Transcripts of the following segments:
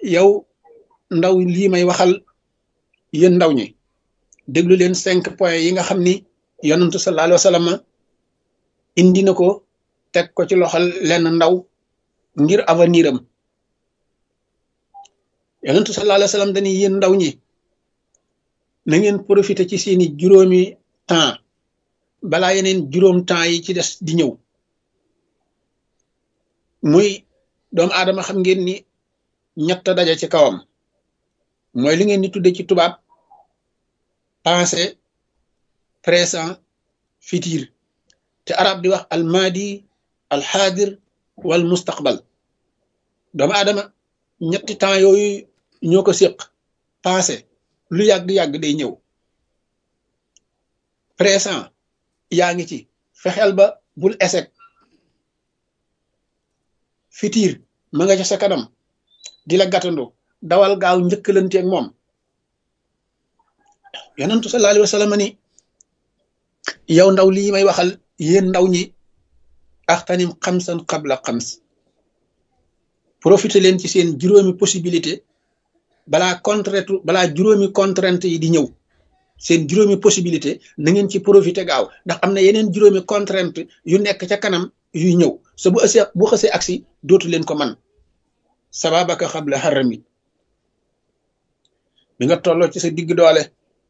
yow ndaw lii may waxal yéen ndaw ñi déglu leen 5 points yi nga xam ni yonantu sallallahu alayhi wa sallam indi na ko teg ko ci loxol lenn ndaw ngir avenir am yonantu sallallahu alayhi wa sallam dañuy yéen ndaw ñi na ngeen profiter ci seeni juróomi temps balaa yeneen juróom temps yi ci des di ñëw muy doomu aadama xam ngeen ni ñett daje ci kawam mooy li ngeen di tudde ci tubaab passé présent futur te arab di wax al madi al xaadir wal mustaqbal doomu aadama ñetti temps yooyu ñoo ko séq passé lu yàgg-yàgg day ñëw présent yaa ngi ci fexeel ba bul échec futur ma nga ca sa kanam di la gàttandu dawal gaaw njëkkalanteeg moom yonentu sallallahu alayhi wa sallam ni yow ndaw lii may waxal yéen ndaw ñi axtanim xamsan qabla xams profité leen ci seen juróomi possibilité balaa juróomi contrainte yi di ñëw seen juróomi possibilité na ngeen ci profité gaaw ndax am na yeneen juróomi contrainte yu nekk ca kanam yuy ñëw sa bu xësee agsi dootu leen ko man sababaka xabla harami bi nga tolloo ci sa digg doole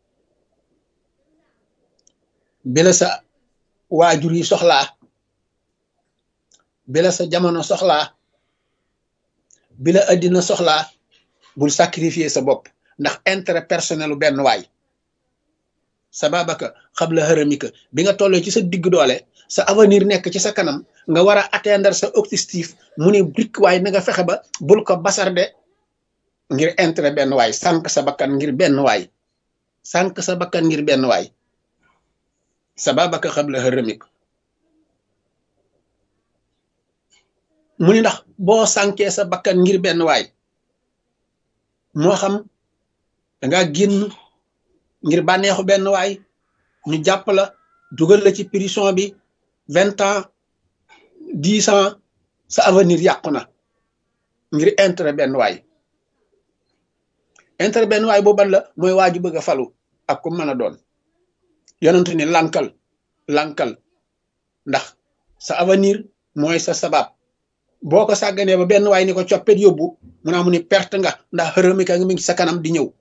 bi la sa waajur yi soxlaa bi la sa jamono soxlaa bi la addina soxlaa bul sacrifier sa bopp ndax intérêt personnel benn waay sababaka xabla haramika bi nga tolloo ci sa digg doole sa avenir nekk ci sa kanam nga war a atteindre sa objectif mu ne brik waay na nga fexe ba bul ko basarde ngir intérêt benn waay sànq sa bakkan ngir benn waay sànq sa bakkan ngir benn waay sababaka xabla haramika mu ni ndax boo sànkee sa bakkan ngir benn waay moo xam danga génn ngir bànneexu benn waay ñu jàpp la dugal la ci prison bi 20 ans 10 ans sa avenir yàqu na ngir intérêt benn waay intérêt benn waay booban la mooy waaju bëgg a falu ak ku mën a doon yonentu ni lankal ndax sa avenir mooy sa sabab boo ko sàgganee ba benn waay ni ko coppet yóbbu mu naa mu ni perte nga ndax xërëmika nga mi ngi sa kanam di ñëw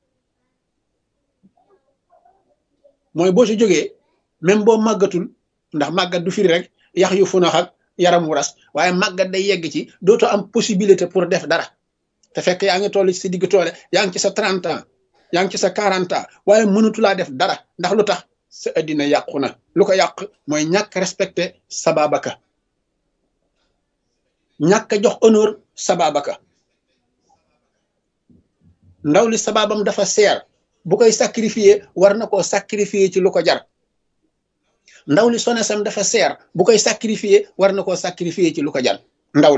mooy boo si jógee même boo màggatul ndax màggat du firi rek yax yu funax ak yaram wu ras waaye màggat day yegg ci dootoo am possibilité pour def dara te fekk yaa ngi toll ci sa digg toole yaa ngi ci sa 30 ans yaa ngi ci sa 40 ans waaye mënatulaa def dara ndax lu tax sa addina yàqu na lu ko yàq mooy ñàkk respecté sababaka ñàkk jox honneur sababaka ndaw li sababam dafa seer bu koy sacrifier war na koo sacrifier ci lu ko jar ndaw li sonesam dafa seer bu koy sacrifier war na koo sacrifier ci lu ko jar ndaw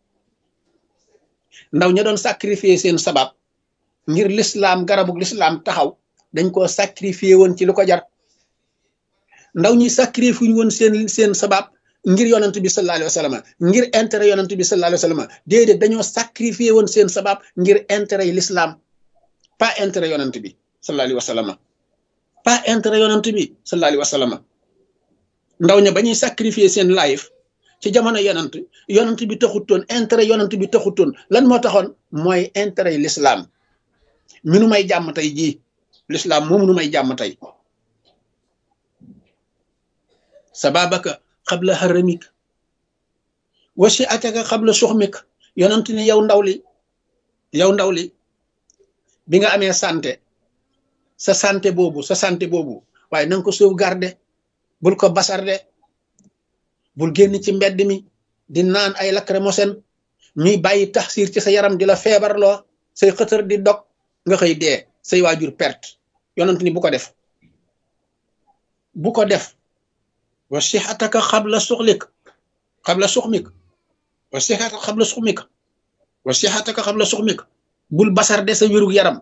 ña doon sacrifier seen sabab ngir l'islam garabug l'islam taxaw dañ koo sacrifier woon ci lu ko jar ndaw ñi sacrifier woon seen sabab ngir yonent bi sallallahu alayhi wa sallam ngir intérêt yonent bi sallallahu alayhi wa sallam déedéet dañoo sacrifier woon seen sabab ngir intérêt yi l'islam pas intérêt yonent bi sallallahu alayhi wa sallam pas intérêt yonent bi sallallahu alayhi wa sallam ndaw ña ba ñuy sacrifier seen life ci jamono yonent bi taxutoon intérêt yonent bi taxutoon lan moo taxoon mooy intérêt yi l'islam mi nu may jàmm tey jii l'islam moomu nu may jàmm tey sababaka xabla haramik wasi ataka xabla suxmik yonent ni yow ndaw li bi nga amee sa santé boobu waaye na nga ko sauvegarder bul ko basarde bul génn ci mbedd mi di naan ay lacrymogène ñuy bàyyi taxsir ci sa yaram di la feebarloo say xëtër di dog nga xëy dee say waajur perte yonent ni bu ko def wa sixataka xabla suxmik bul basarde sa wérug yaram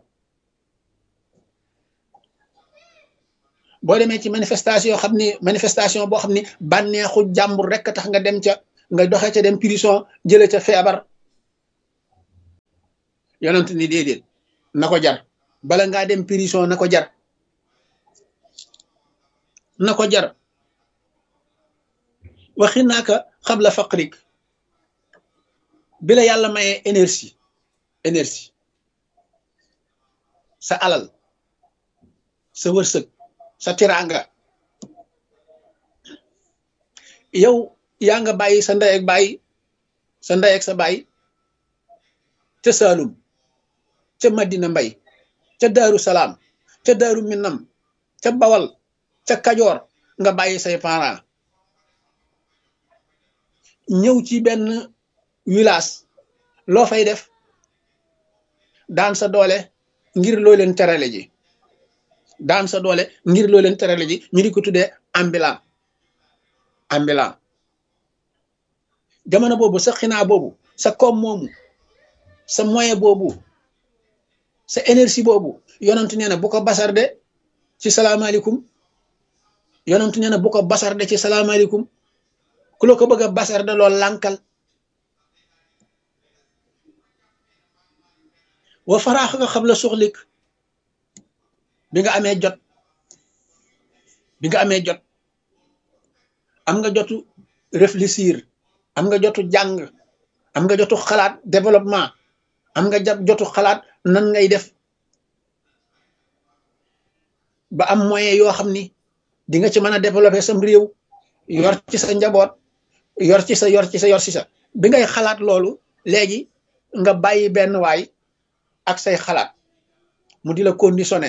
boo demee ci manifestation boo xam ni bànneexu jàmbur rek tax nga dem ca nga doxee ca dem prison jële ca feebar yonent ni déedéet na ko jar bala ngaa dem prison na ko jar na ko jar waxi naaka xabla faqrik bi la yàlla mayee énergie sa alal sa wërsëg sa tiraanga yow yaa nga bàyyi sa ndey ak sa baay ca Saalum ca Madina Mbay ca Daaru Salaam ca Daaru Minam ca Bawal ca Kajoor nga bàyyi say parents ñëw ci benn village loo fay def daan sa doole ngir loo leen terale ji daan sa doole ngir loo leen terale ji ñu di ko tuddee ambulant jamono boobu sa xinaa boobu sa koom moomu sa moyen boobu sa énergie boobu yonent nee na bu ko basarde ci salaamaaleykum yonent nee na bu ko basarde ci salaamaaleykum ku la ko bëgg a basarde loolu lànkal wa faraax nga xam la soxlik bi nga amee jot am nga jotu réfléchir am nga jotu jàng am nga jotu xalaat développement am nga jotu xalaat nan ngay def ba am moyen yoo xam ni di nga ci mën a développer sam réew yor ci sa njaboot yor ci sa bi ngay xalaat loolu léegi nga bàyyi benn waay ak say xalaat mu di la conditionné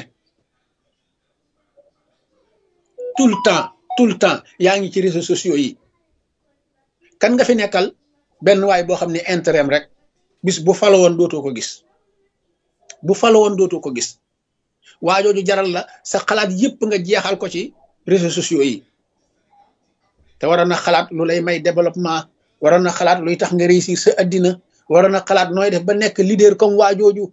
tout le temps yaa ngi ci réseaux sociaux yi kan nga fi nekkal benn waay boo xam ne intérêt rek bis bu falo woon dootoo ko gis waajooju jaral la sa xalaat yépp nga jeexal ko ci réseaux sociaux yi te waroon na xalaat lu lay may développement waroon na xalaat luy tax nga réussir sa addina waroon na xalaat nooy def ba nekk leader comme waajooju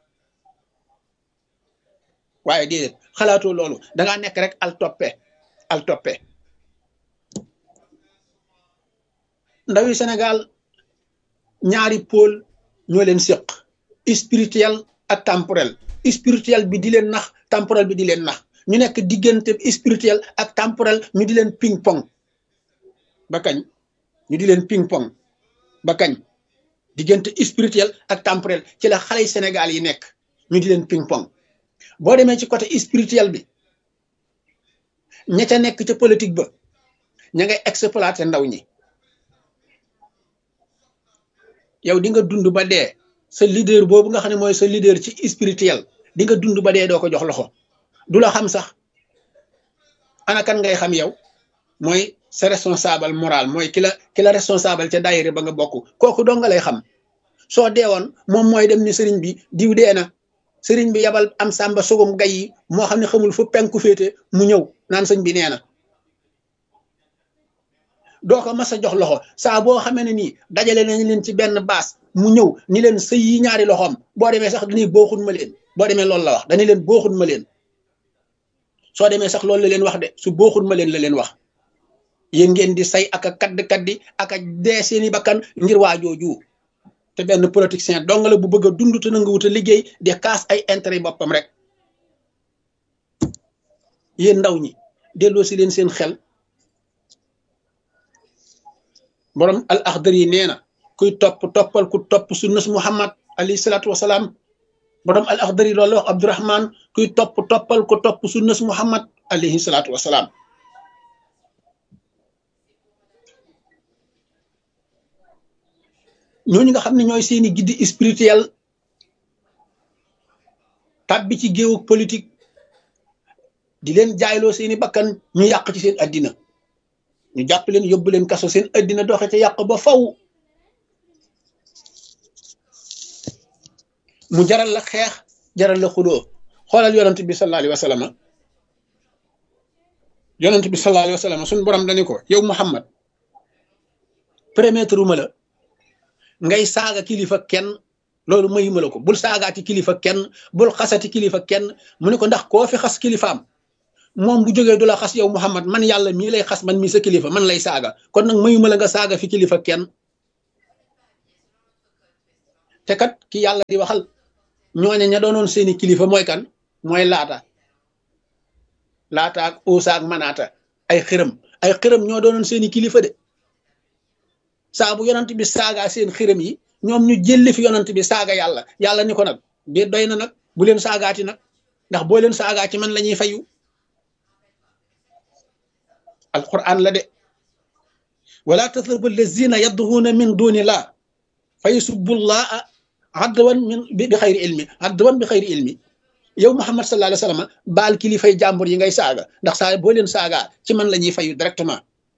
waaye déedéet xalaatoo loolu dangaa nekk rek al toppe ndawi Sénégal ñaari pôle ñoo leen séq spirituel ak temporel spirituel bi di leen nax temporel bi di leen nax ñu nekk diggante spirituel ak temporel ñu di leen ping pong ba kañ diggante spirituel ak temporel ci la xale yi Sénégal yi nekk ñu di leen ping pong boo demee ci côté spirituel bi ña ca nekk ca politique ba ña ngay exploiter ndaw ñi yow di nga dund ba dee sa leader boobu nga xam ne mooy sa leader ci spirituel di nga dund ba dee doo ko jox loxo du la xam sax ana kan ngay xam yow mooy sa responsable moral mooy ki la responsable ca daayira ba nga bokk kooku doo nga lay xam soo deewoon moom mooy dem ni sëriñ bi diw dee na sëriñ bi yabal am sàmba sugum gay yi moo xam ne xamul fu penku féete mu ñëw naan sëñ bi nee na doo ko mas a jox loxo saa boo xamee ne nii dajale nañ leen ci benn baas mu ñëw ni leen sëy yi ñaari loxoom boo demee sax dañuy booxun ma leen boo demee loolu la wax dañuy leen booxun ma leen soo demee sax loolu la leen wax de su booxun ma leen la leen wax yéen ngeen di say ak a kaddi ak a dee seeni bakkan ngir waajooju te benn politicien dong la bu bëgg a dund te nanga wut a liggéey di kaas ay intérêt boppam rek yéen ndaw ñi delloo si leen seen xel borom al axdar yi nee na kuy toppal ku topp sunnas Muhammad alayhi salaatu wasalaam borom al axdar yi loolu wax Abdurahman kuy toppal ku topp sunnas Muhammad alayhi salaatu wasalaam ñooñu nga xam ne ñooy seeni guide spirituel tàbbi ci géewu politique di leen jaayloo seeni bakkan ñu yàq ci seen addina ñu jàpp leen yóbbu leen kaso seen addina doxe ca yàq ba faw mu jaral la xeex jaral la xuloo xoolal yonent bi sallallahu alayhi wa sallam suñu borom dañu ko yow Muhammad permettre ma la ngay saaga kilifa kenn loolu mayuma la ko bul saagaati kilifa kenn bul xasati kilifa kenn mu ne ko ndax koo fi xas kilifaam moom bu jógee du la xas yow Muhammad man yàlla mii lay xas man mii sa kilifa man lay saaga kon nag mayuma la nga saaga fi kilifa kenn te kat ki yàlla di waxal ñooñe ña doonoon seeni kilifa mooy kan mooy laata ak uusa ak manaata ay xërëm ñoo doonoon seeni kilifa de saa bu yonant bi saaga seen xërëm yi ñoom ñu jëlli fi yonant bi saaga yàlla ni ko nag bi doy na nag bu leen saagaati nag ndax boo leen saagaa ci man la ñuy fayu alquran la de wala tasubbu allazina yad'una min dunillah fa yusubbullaha adwan bi xayri ilmi yow Muhammad sallallahu alayhi wa sallam baal kilifay jàmbur yi ngay saaga ndax saa boo leen saagaa ci man la ñuy fayu directement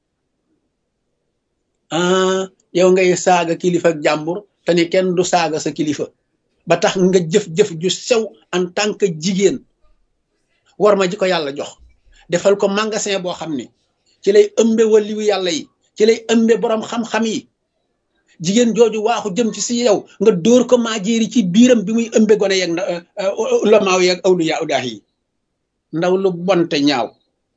yow ngay saaga kilifa ak jàmbur te ni kenn du saaga sa kilifa ba tax nga jëf-jëf ju sew en tant que jigéen war ma ji ko yàlla jox defal ko magasin boo xam ne ci lay ëmbe waliwu yàlla yi ci lay ëmbe borom xam-xam yi jigéen jooju waaxu jëm ci si yow nga dóor ko maajeeri ci biiram bi muy ëmbe gone yeeg ulamaaw yeeg awliyaa udaah yi ndaw lu bonte ñaaw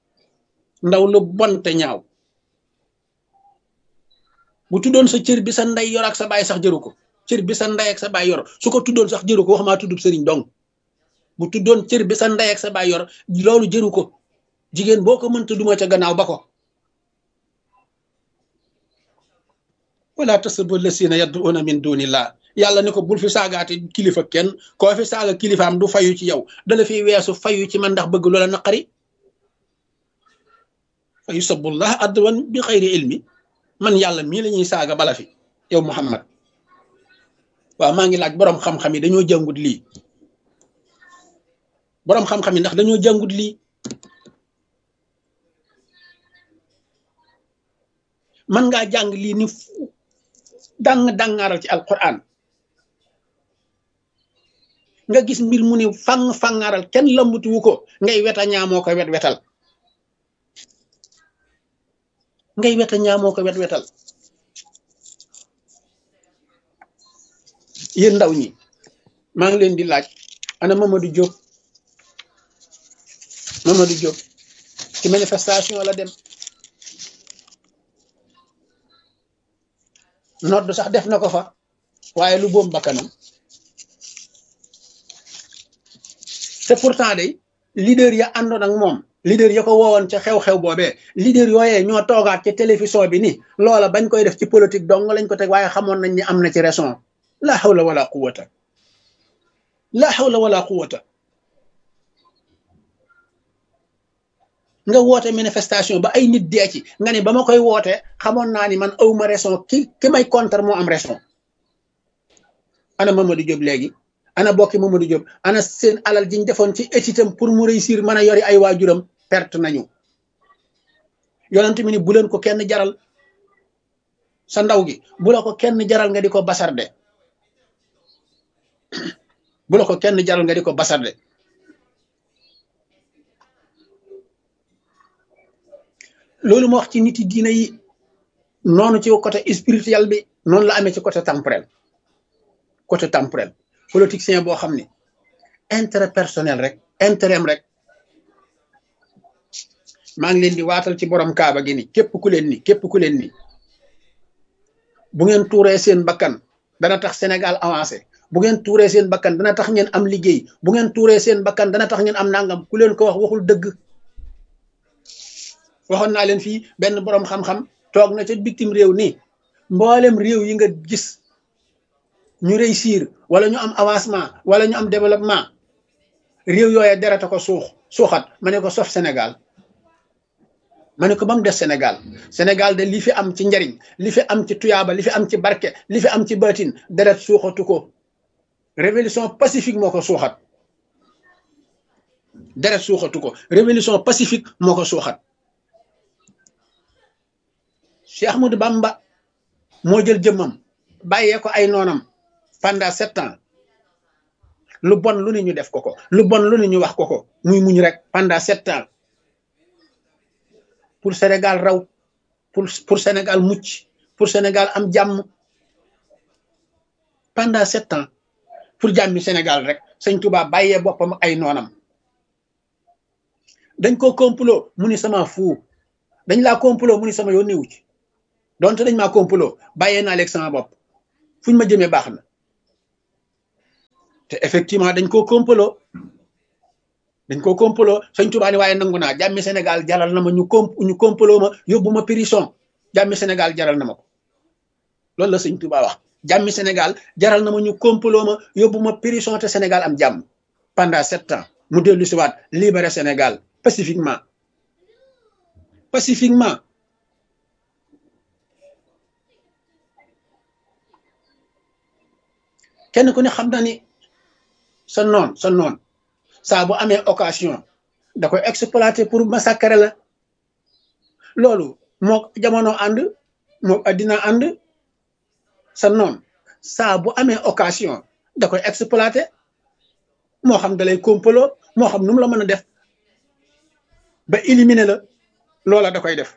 bu tuddoon sa cër bi sa ndey yor ak sa baay sax jëru ko cër bi sa ndey ak sa baay yor su ko tuddoon sax jëru ko wax maa tuddub sëriñ dong bu tuddoon cër bi sa ndey ak sa baay yor loolu jëru ko jigéen boo ko mënta duma ca gannaaw ba ko wala tasubbu llazina yad'una min dunillah yàlla ne ko bul fi saagaati kilifa kenn koo fi saaga kilifaam du fayu ci yow dala fi weesu fayu ci man ndax bëgg loola naqari fa yusabbullah adwan bi xayri ilmi man yàlla mii la ñuy saaga bala fi yow Muhammad waaw maa ngi laaj boroom xam-xam yi dañoo jàngut lii boroom xam-xam yi ndax dañoo jàngut lii man ngaa jàng lii ni dangaaral ci alquran nga gis mbir mu ni fangaaral kenn lambuti wu ko ngay weta ñaamoo ko wetal ngay weta ñaamoo ko wetal yéen ndaw ñi maa ngi leen di laaj ana Mamadou Diop ci manifestation la dem nodd sax def na ko fa waaye lu boom bakkanam te pourtant day leader ya àndoon ak moom leader ya ko woowoon ca xew-xew boobee leader yooyee ñoo toogaat ci télévision bi ni loola bañ koy def ci politique dong lañ ko teg waaye xamoon nañ ni am na ci raison la hawla wala quwwata nga woote manifestation ba ay nit dee ci nga ne ba ma koy woote xamoon naa ni man awma raison ki may contre moo am raison ana Mamadou Diop léegi ana bokki Mamadou Diop ana seen alal jiñ defoon ci étitam pour mu réussir mën a yori ay waajuram perte nañu yonent mi ni bu leen ko kenn jaral sa ndaw gi bu la ko kenn jaral nga di ko basarde bu la ko kenn jaral nga di ko basarde loolu ma wax ci nit yi diina yi noonu ci côté spirituel bi noonu la amee ci côté temporel politicien boo xam ne intérêt personnel rek intérêt rek maa ngi leen di waatal ci borom kaaba gi ni képp ku leen ni bu ngeen tuuree seen bakkan dana tax Sénégal avancé bu ngeen tuuree seen bakkan dana tax ngeen am liggéey bu ngeen tuuree seen bakkan dana tax ngeen am nangam ku leen ko wax waxul dëgg waxoon naa leen fii benn boroom xam-xam toog na ca bitim réew nii mboolem réew yi nga gis ñu réussir wala ñu am avancement wala ñu am développement réew yooye dereta ko suuxat ma ne ko sof Sénégal ma ne ko ba mu des Sénégal de li fi am ci njariñ li fi am ci tuyaaba li fi am ci barke li fi am ci baatin deret suuxatu ko révolution pacifique moo ko suuxat deret suuxatu ko révolution pacifique moo ko suuxat Cheikh Ahmadou Bamba moo jël jëmmam bàyyee ko ay noonam pendant 7 ans lu bon lu ne ñu def ko lu bon lu ne ñu wax ko muy muñ rek pendant 7 ans pour Sénégal raw pour Sénégal mucc pour Sénégal am jàmm pendant 7 ans pour jàmmi Sénégal rek Sëñ Tuubaa bàyyee boppam ay noonam dañ ko complot mu ni sama fuu dañ laa complot mu ni sama yoon newu ci donte dañ maa complot bàyyee naa léegi sama bopp fuñ ma jëmee baax na te effectivement dañ koo complot sëñ Tuubaa ni waaye nangu naa jàmmi Sénégal jaral na ma ñu complot ma yóbbu ma prison jàmmi Sénégal jaral na ma ko loolu la sëñ Tuubaa wax jàmmi Sénégal jaral na ma ñu complot ma yóbbu ma prison te Sénégal am jàmm pendant 7 ans mu dellu si waat libéré Sénégal pacifiquement kenn ku ne xam na ni sa noon saa bu amee occasion da koy exploiter pour massacrer la loolu moo jamono ànd moo addina ànd sa noon saa bu amee occasion da koy exploiter moo xam da lay complot moo xam nu mu la mën a def ba éliminer la loola da koy def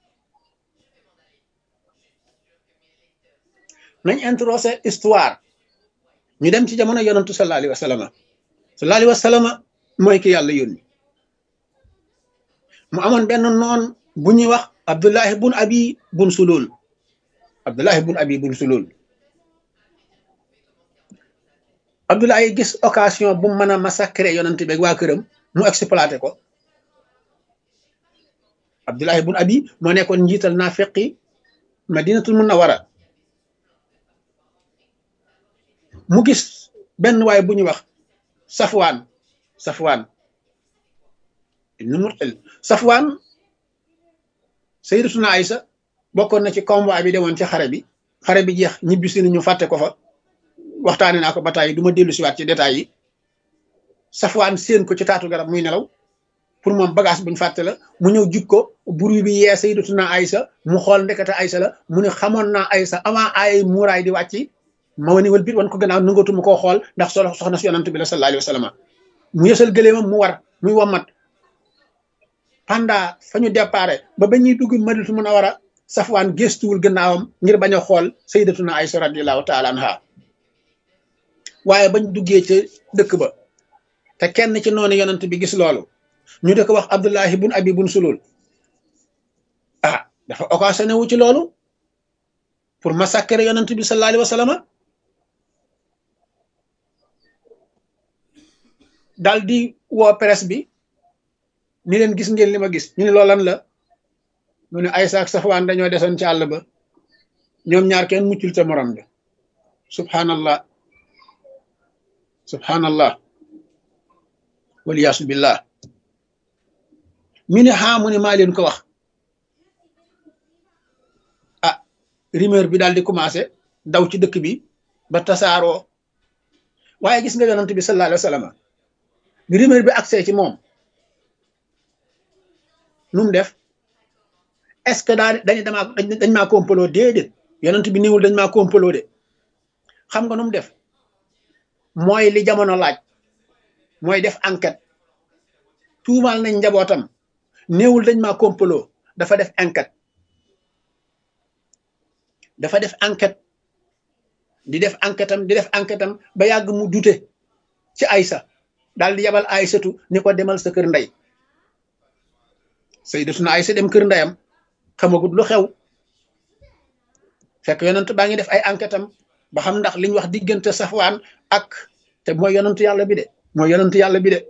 nañ introsé histoire ñu dem ci jamono yonantu sallallahu alayhi wa sallam mooy ki yàlla yónni mu amoon benn noon bu ñuy wax Abdullahi bun Abi bun Sulul Abdullahi gis occasion bu mën a massacrer yonent beeg waa këram mu exploité ko Abdullahi bun Abi moo nekkoon njiital naafiqi Madinatul Munawwara mu gis benn waay bu ñuy wax Safwaan ibnu Mu'tal Safwaan Sayyidatuna Aysa bokkoon na ci convoi bi demoon ci xare bi jeex ñibbisi na ñu fàtte ko fa waxtaane naa ko ba tàyyi du ma dellu siwaat ci détails yi Safwaan séen ko ci taatu garab muy nelaw pour moom bagage buñ fàtte la mu ñëw jug ko bruit bi yee Sayyidatuna Aysa mu xool ndekete Aysa la mu ne xamoon naa Aysa avant ay muuraay di wàcc ma wani wal bit wan ko gannaaw nangatuma koo xool ndax soxna si yonant bi la sallallahu alayhi wa sallam mu yësal gëleemam mu war muy wommat pendant fa ñu déparé ba ñuy dugg Madinatu Munawwara Safwaan gestuwul gannaawam ngir bañ a xool Sayyidatuna Aysa radiyallahu taala anha waaye bañ duggee ca dëkk ba te kenn ci noonu yonant bi gis loolu ñu di ko wax Abdullahi bun Abi bun Sulul dafa occasionné wu ci loolu pour massacrer yonant bi sallallahu alayhi wa sallam daal di woo presse bi ni leen gis ngeen li ma gis ñu ne loolan la mu ne Aysa ak Safwaan dañoo desoon ci àll ba ñoom ñaar kenn muccul ca morom bi subhanallah waliyaasu billah mi ne mu ne maa leen ko wax rumeur bi daal di commencé daw ci dëkk bi ba tasaaroo waaye gis nga yonent bi sallallahu alayhi wa sallam bi rumeur bi accès ci moom nu mu def est-ce que dañ maa complot déedéet yonent bi niwul dañ maa complot de xam nga nu mu def mooy li jamono laaj mooy def enquête tuumaal nañ njabootam néewul dañ maa complot dafa def enquête di def enquête am ba yàgg mu dute ci Aysa daal di yabal Aysatu ni ko demal sa kër ndey Sayyidatuna Aysa dem kër ndeyam xamagut lu xew fekk yonent baa ngi def ay enquête am ba xam ndax liñ wax diggante Safwaan ak te mooy yonentu yàlla bi de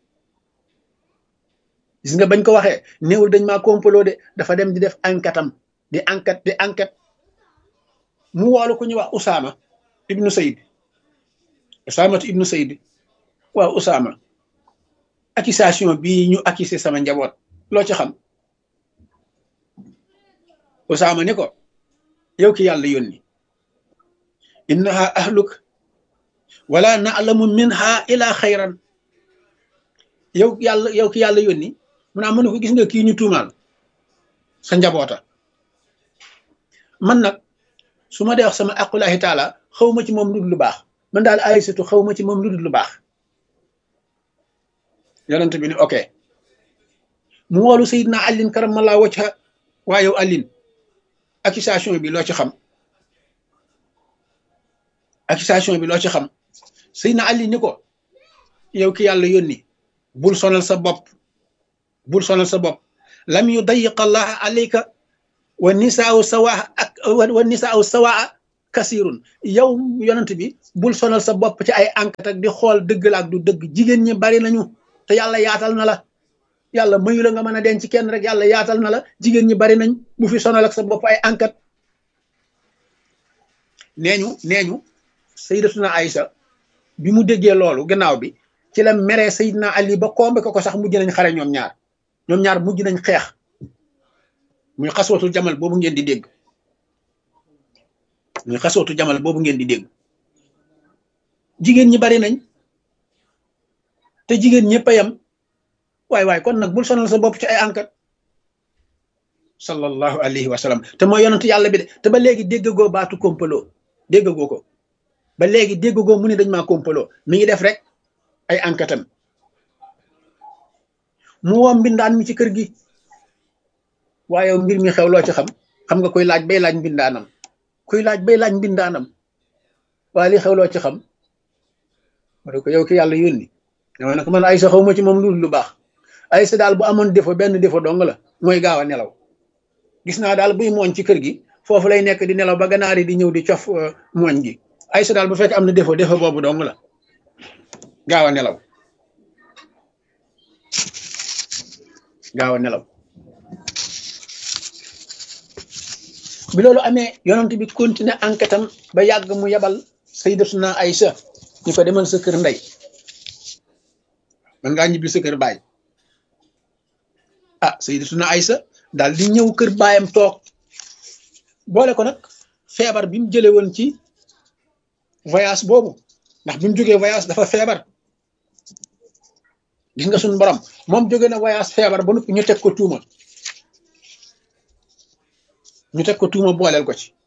gis nga bañ ko waxee néewul dañ maa complot de dafa dem di def enquête am di enquête mu woolu ku ñuy wax Usaama ibnu Sayd waaw Usaama accusation bii ñu accusé sama njaboot loo ci xam Usaama ni ko yow ki yàlla yónni innaha ahluk wala na'lamu minha ila xayran yow ki yàlla yónni mu naa mënu ko gis nga kii ñu tuumaal sa njaboota man nag su ma dee wax sama aqulahi taala xaw ma ci moom lu dul lu baax man daal Aysatu xaw ma ci moom lu dul lu baax yonent bi ni ok mu woolu Seydina Alin karamallahu wajha waa yow Alin accusation bi loo ci xam Seydina Alin ni ko yow ki yàlla yónni bul sonal sa bopp lam yudayiq allah alayka wa nisaau sawaa kasirun yow yonent bi bul sonal sa bopp ci ay enquête ak di xool dëgg la ak du dëgg jigéen ñi bari nañu te yàlla yaatal na la yàlla mayu la nga mën a denc kenn rek yàlla yaatal na la jigéen ñi bari nañ bu fi sonal ak sa bopp ay enquête nee ñu sayyidatuna Aïcha bi mu déggee loolu gannaaw bi ci la meree Seydina Ali ba kombe ko sax mujj nañ xare ñoom ñaar mujj nañ xeex muy xaswatul jamal boobu ngeen di dégg jigéen ñi bari nañ te jigéen ñëpp a yem waay kon nag bul sonal sa bopp ci ay enquête sallallahu alayhi wa sallam te mooy yonent yàlla bi de te ba léegi déggagoo baatu kompaloo déggagoo ko ba léegi déggagoo mu ne dañ maa kompaloo mi ngi def rek ay enquête am mu woo mbindaan mi ci kër gi waaye mbir mi xew loo ci xam nga koy laaj bay laaj mbindaanam waaye li xew loo ci xam ma ne ko yow ki yàlla yónni dama ne ko man Aysa xaw ma ci moom lu baax Aysa daal bu amoon défaut benn défaut dong la mooy gaaw a nelaw gis naa daal buy mooñ ci kër gi foofu lay nekk di nelaw ba ganaar yi di ñëw di cof mooñ gi Aysa daal bu fekk am na défaut boobu dong la gaaw a nelaw bi loolu amee yonent bi continuer enquête am ba yàgg mu yebal sayyidatuna Aïcha ñu ko demal sa kër ndey man ngaa ñibbi sa kër baay sayyidatuna Aïcha daal di ñëw kër baayam toog boole ko nag feebar bi mu jële woon ci voyage boobu ndax bi mu jógee voyage dafa feebar gis nga suñu borom moom jóge na voyage feebar ba noppi ñu teg ko tuuma booleel ko ci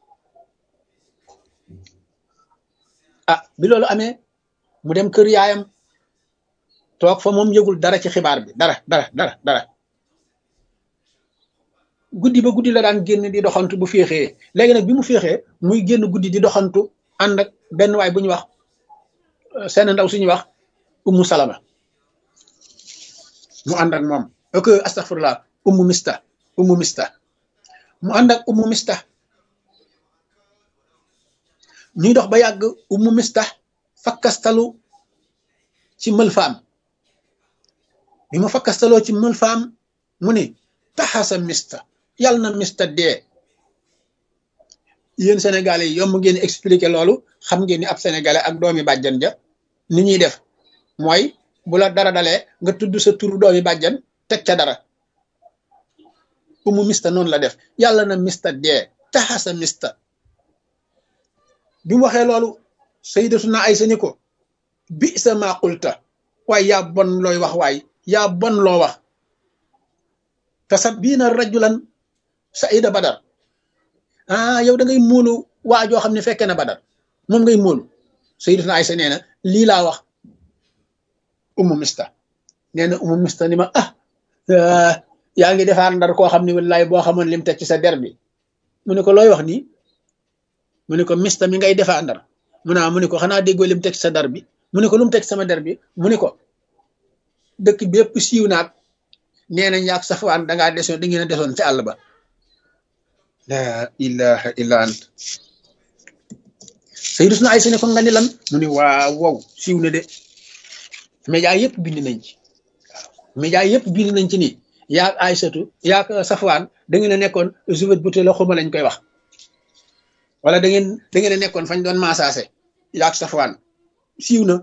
bi loolu amee mu dem kër yaayam toog fa moom yëgul dara ci xibaar bi dara guddi ba guddi la daan génn di doxantu bu féexee léegi nag bi mu féexee muy génn guddi di doxantu ànd ak benn waay bu ñu wax seen ndaw suñuy wax ummu salama mu ànd ak moom astaghfirullah ummu mista mu ànd ak ummu mista ñuy dox ba yàgg ummu mista fakkastalu ci mëlfaam bi ma fakkastaloo ci mëlfaam mu ne taxasa mista yàlla na mista dee yéen sénégalais yi yomb ngeen expliqué loolu xam ngeen ni ab sénégalais ak doomi bàjjan ja ni ñuy def mooy bu la dara dalee nga tudd sa turu doomi bàjjan teg ca dara umu mista noonu la def yàlla na mista dee taxasa mista bi mu waxee loolu sayyidatuna Aysa ni ko bi sa maa qulta waaye yaa bon looy wax waay yaa bon loo wax tasabbiina rajulan saida badar yow da ngay móolu waa joo xam ne fekkee na badar moom ngay móolu sayyidatuna Aysa nee na lii laa wax umu mista nee na umu mista ni ma yaa ngi defaar ndar koo xam ne wallaay boo xamoon lim teg ci sa der bi mu ne ko looy wax nii mu ne ko mista mi ngay defaar ndar mu ne ko xanaa déggoo lim teg ci sa der bi mu ne ko lu mu teg sama der bi mu ne ko dëkk bépp siiw naag nee nañ yaag Safwaan da ngeen a desoon ci àll ba la ilaha illa ant sayyidatuna Aysa ne ko nga ni lan mu ne waaw wow siiw na de média yëpp bind nañ ci média yëpp bind nañ ci ni yaag Aysatu yaag Safwaan da ngeen a nekkoon juvet buté la xuma lañ koy wax wala da ngeen a nekkoon fañ doon maasaase yaag Safwaan siiw na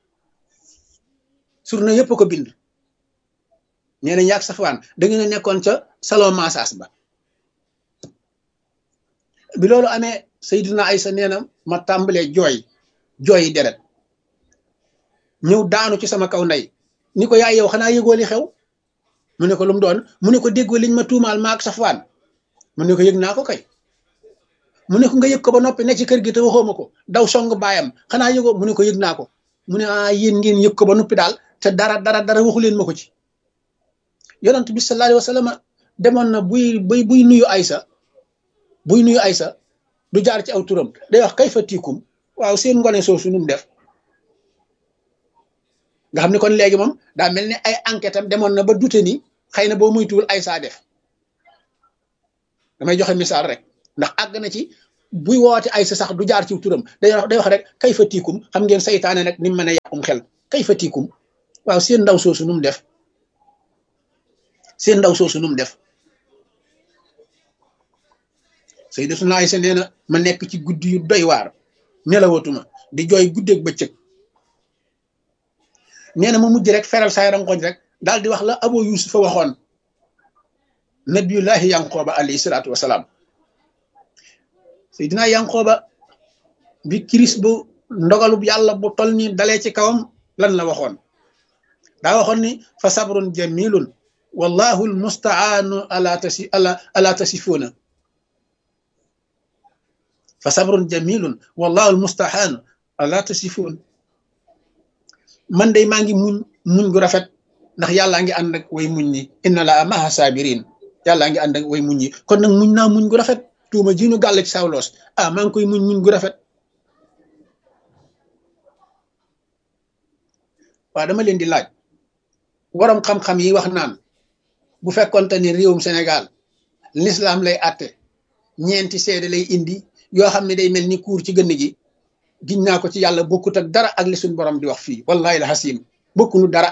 surna yëpp ko bind nee na yaag Safwaan da ngeen a nekkoon ca salon massage ba bi loolu amee Sayyidina Aysa nee na ma tàmbalee jooyi deret ñëw daanu ci sama kaw ndey ni ko yaay yow xanaa yëgoo li xew mu ne ko lu mu doon mu ne ko déggoo liñ ma tuumaal maag Safwaan mu ne ko yëg naa ko kay mu ne ko nga yëg ko ba noppi ne ci kër gi te waxoo ma ko daw song baayam xanaa yëgoo mu ne ko yëg naa ko mu ne yéen ngeen yëg ko ba noppi daal te dara waxu leen ma ko ci yonent bi sallallahu alayhi wa sallam demoon na buy nuyu Aysa du jaar ci aw turam day wax kay fa tiikum waaw seen ngone soosu nu mu def nga xam ne kon léegi moom daa mel ni ay enquête am demoon na ba dute ni xëy na boo muytuwul Aysa def damay joxe misaal rek ndax àgg na ci buy woote ay sa sax du jaar ci turam day wax rek kay fa tiikum xam ngeen saytaane nag ni mu mën a yàqum xel kay fa tiikum waaw seen ndaw soosu nu mu def seen ndaw soosu nu mu def Sayyidatuna Aysa nee na ma nekk ci guddi yu doy waar nelawatuma di jooy guddeeg bëccëg nee na ma mujj rek feral saay rangoñ rek daal di wax la Abu Yusufa waxoon nabiyullahi Yanqooba alayhi salaatu wasalaam Seydina Yanqooba bi kiris bu ndogalub yàlla bu tol ni dalee ci kawam lan la waxoon daa waxoon ni fa sabrun jamilun wallahu almustaanu ala tasifuuna fa sabrun jamilun wallahu almustaanu ala tasifuun man day maa ngi muñ gu rafet ndax yàllaa ngi ànd ak way muñ ñi inna la maha sabirin yàllaa ngi ànd ak way muñ ñi kon nag muñ naa muñ gu rafet tuuma ji ñu gàll ci sawloos maa ngi koy muñ gu rafet waaw dama leen di laaj waroom xam-xam yi wax naan bu fekkonte ni réewum Sénégal l'islam lay àtte ñeenti seede lay indi yoo xam ne day mel ni kuur ci gënn gi giñ naa ko ci yàlla bokkut ak dara ak li suñ borom di wax fii wallahi la hasim bokkunu dara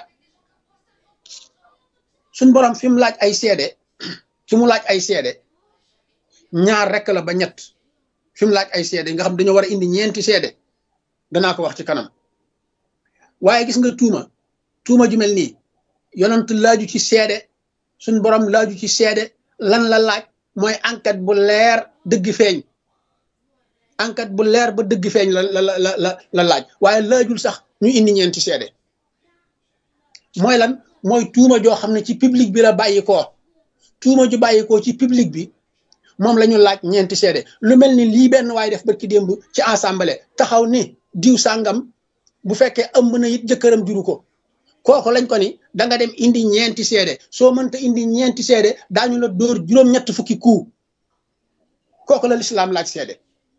suñ borom fi mu laaj ay seede fi mu laaj ay seede ñaar rek la ba ñett fi mu laaj ay seede nga xam dañoo war a indi ñeenti seede danaa ko wax ci kanam waaye gis nga tuuma ju mel nii yonent laaju ci seede suñ borom laaju ci seede lan la laaj mooy enquête bu leer dëgg feeñ enquête bu leer ba dëgg feeñ la laaj waaye laajul sax ñu indi ñeenti seede mooy lan mooy tuuma joo xam ne ci public bi la bàyyi koo tuuma ju bàyyi koo ci public bi moom la ñu laaj ñeenti seede lu mel ni lii benn waaye def barki démb ci assemblée taxaw ni diw sàngam bu fekkee ëmb na it jëkkëram juru ko kooku lañ ko ni da nga dem indi ñeenti seede soo mënta indi ñeenti seede daañu la dóor juróom-ñett fukki coup kooku la lislaam laaj seede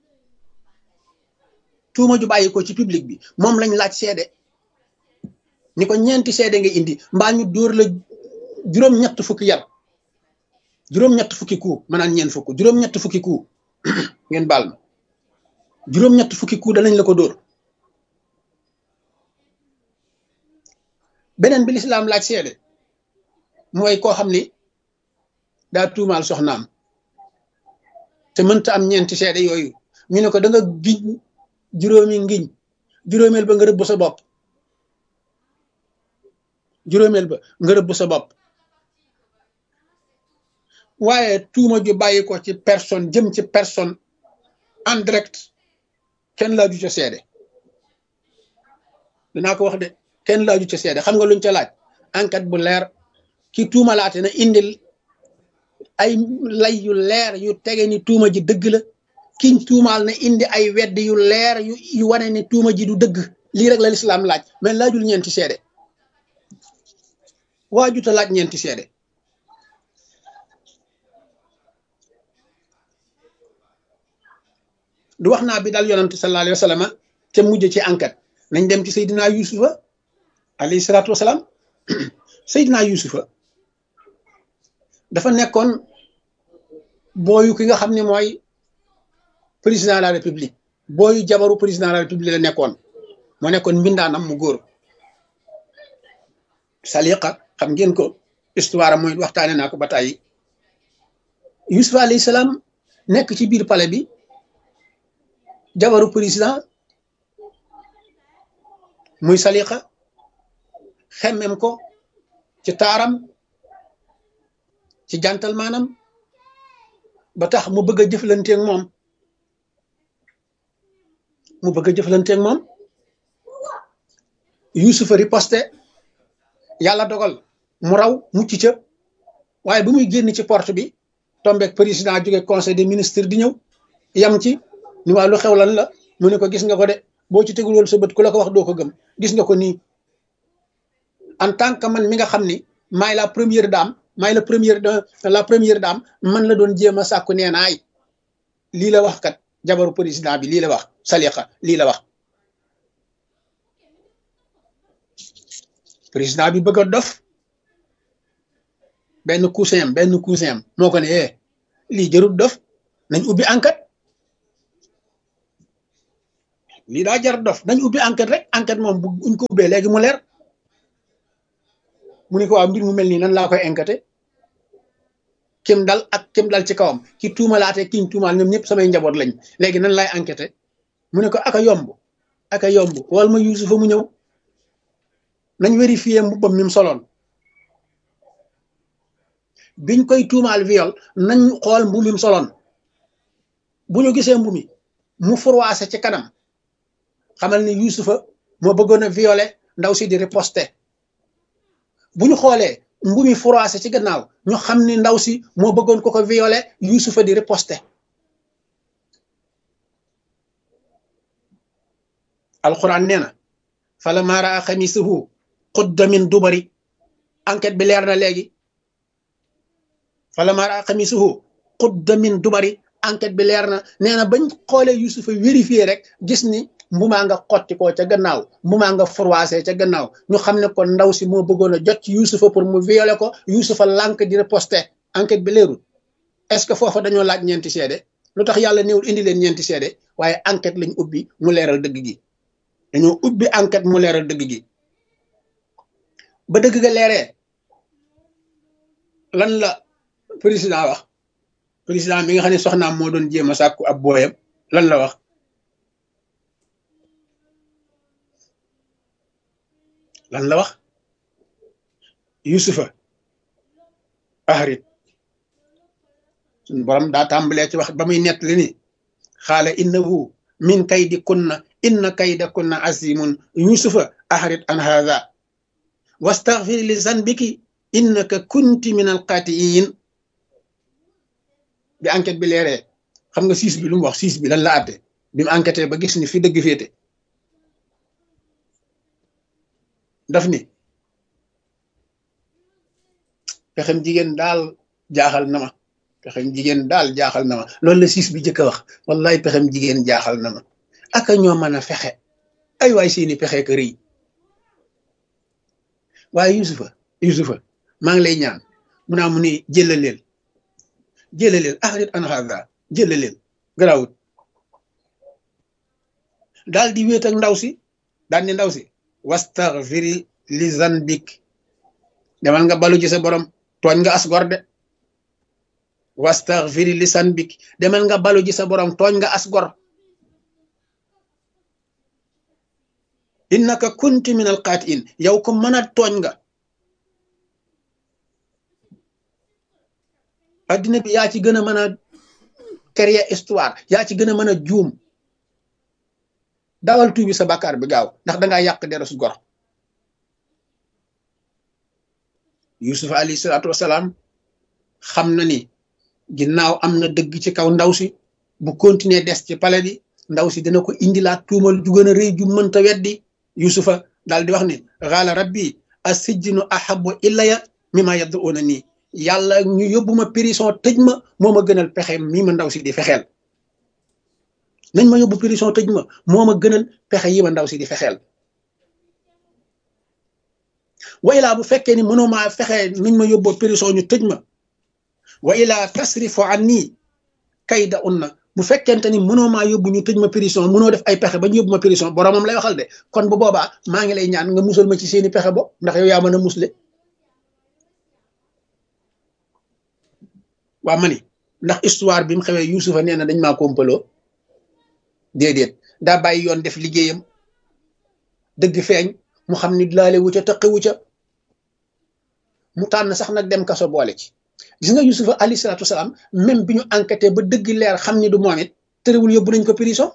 tuuma ju bàyyi ko ci public bi moom lañ laaj seede ni ko ñeenti seede nga indi mbaa ñu dóor la juróom-ñett fukki yar juróom-ñett fukki coup maanaam ñeen fukk juróom-ñett fukki coup ngeen baal ma juróom-ñett fukki coup danañ la ko dóor beneen bi lislaam laaj seede mooy koo xam ni daa tuumaal soxnaam te mënta am ñeenti seede yooyu ñu ne ko da nga giñ juróomi ngiñ juróomeel ba nga rëbb sa bopp juróomeel ba nga rëbb sa bopp waaye tuuma ju bàyyi ko ci personne jëm ci personne en direct kenn laaju ca seede dinaa ko wax de kenn laaju ca seede xam nga luñ ca laaj enquête bu leer ki tuumalaate na indil ay lay yu leer yu tege ni tuuma ji dëgg la kiñ tuumaal na indi ay wedd yu leer yu wane ni tuuma ji du dëgg lii rek la lislaam laaj mais laajul ñeenti seede waajuta laaj ñeenti seede du wax naa bi daal yonante sallallahu alayhi wa sallam te mujj ci enquête nañ dem ci Seydina Yusufa alayhi salaatu wasalaam Seydina Yusufa dafa nekkoon booyu ki nga xam ne mooy président de la république booyu jabaru président de la république la nekkoon moo nekkoon mbindaanam mu góor Saliqa xam ngeen ko histoire mooy waxtaane naa ko ba tàyyi Yusufa alayhi salaam nekk ci biir palais bi jabaru président muy Saliqa xemmem ko ci taaram ci jantal maanam ba tax mu bëgg a jëflanteeg moom Yusufa riposte yàlla dogal mu raw mucc ca waaye bu muy génn ci porte bi tombeek président jóge conseil des ministres di ñëw yam ci ni waa lu xew lan la mu ne ko gis nga ko de boo ci tegul woon sa bët ku la ko wax doo ko gëm gis nga ko nii en tant que man mi nga xam ni maay la première dame man la doon jéem a sàkku nee naay lii la wax kat jabaru président bi lii la wax Saliqa lii la wax président bi bëgg a dof benn cousin am moo ko ne lii jërut dof nañ ubbi enquête lii daa jar dof nañ ubbi enquête rek enquête moom buñ ko ubbee léegi mu leer mu ne ko waaw mbir mu mel nii nan laa koy enquêté kim dal ak kim dal ci kawam ki tuumalaate kiñ tuumaal ñoom ñëpp samay njaboot lañ léegi nan laay enquêté mu ne ko aka yomb wal ma Yuusufa mu ñëw nañ vérifier mbubbam mi mu soloon biñ koy tuumaal viol nañ xool mbu mi mu soloon bu ñu gisee mbu mi mu furwaase ci kanam xamal ni Yuusufa moo bëggoon a violé ndaw si di riposte bu ñu xoolee mbu mi furwaase ci gannaaw ñu xam ni ndaw si moo bëggoon ko violé Yuusufa di riposte alquran nee na falammaa raa xamiisahu qudda min dubari enquête bi leer na léegi falammaa raa xamiisahu qudda min dubari enquête bi leer na nee na bañ xoolee Yuusufa vérifié rek gis ni mbumaa nga xotti ko ca gannaaw mbumaa nga froissé ca gannaaw ñu xam ne ko ndaw si moo bëggoon a jot ci Yuusufa pour mu violé ko Yuusufa lànk di riposte enquête bi leerul est-ce que foofa dañoo laaj ñeenti seede lu tax yàlla néewul indi leen ñeenti seede waaye enquête lañ ubbi mu leeral dëgg gi dañoo ubbi enquête mu leeral dëgg gi ba dëgg ga leeree lan la président wax président mi nga xam ne soxnaam moo doon jéem a sàkku ab booyam lan la wax Yuusufa ahrit suñu borom daa tàmbalee ci wax ba muy nett li ni xaala innahu min kaydi kunna inna kayda kunna azimun Yuusufa ahrit an haza wastaghfir li zanbiki innaka kunti min alqatiin bi enquête bi leeree xam nga siis bi lu mu wax siis bi lan la àtte bi mu enquêté ba gis ni fi dëgg féete daf ni pexem jigéen daal jaaxal na ma pexem jigéen daal jaaxal na ma loolu la siis bi jëkk a wax wallahi pexem jigéen jaaxal na ma aka ñoo mën a fexe ay waay seeni pexe ka rëy waaye Yuusufa maa ngi lay ñaan mu naa mu ni jëlaleel ahrit an hada jëlaleel garawut daal di wéet ak ndaw si daal ni ndaw si wastaghfiri li zanbik demal nga balu ci sa borom tooñ nga as gor de wastaghfiri li zanbik demal nga balu ci sa borom tooñ nga as gor innaka kunti min alqaatiin yow ko mën a tooñ nga addina bi yaa ci gën a mën a créer histoire yaa ci gën a mën a juum dawal tuubi sa bàkkaar bi gaaw ndax dangaa yàq deresu gor Yuusufa alayhi salaatu wasalaam xam na ni ginnaaw am na dëgg ci kaw ndaw si bu continuer des ci palais bi ndaw si dina ko indilaat tuumal ju gën a rëy ju mënta weddi Yuusufa daal di wax ni xaala rabbi as-sijnu ahabbu ilayya mimma yad'una nii yàlla ñu yóbbu ma prison tëj ma moo ma gënal pexe mii ma ndaw si di fexeel nañ ma yóbbu prison tëj ma moo ma gënal pexe yi ma ndaw si di fexeel wa ilaa bu fekkee ni mënoo maa fexe nuñ ma yóbboo prison ñu tëj ma wa ilaa tasrifu anni kayda unna bu fekkente ni mënoo maa yóbbu ñu tëj ma prison mënoo def ay pexe ba ñu yóbbu ma prison boromam lay waxal de kon bu boobaa maa ngi lay ñaan nga musal ma ci seeni pexe bo ndax yow yaa mën a musle waa ma ni ndax histoire bi mu xewee Yuusufa nee na dañ maa kompaloo déedéet daa bàyyi yoon def liggéeyam dëgg feeñ mu xam ni laale wu ca taqewu ca mu tànn sax nag dem kaso boole ci gis nga Yuusufa alayhi salaatu wasalaam même bi ñu enquêté ba dëgg leer xam ni du moom it terewul yóbbu nañ ko prison